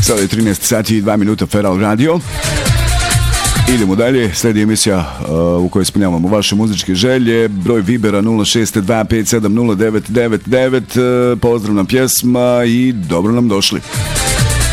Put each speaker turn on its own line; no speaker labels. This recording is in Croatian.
Sada je 13 sati i 2 minuta Feral Radio. Idemo dalje, sledi emisija u kojoj ispunjavamo vaše muzičke želje. Broj Vibera 062570999. Pozdravna pjesma i dobro nam došli.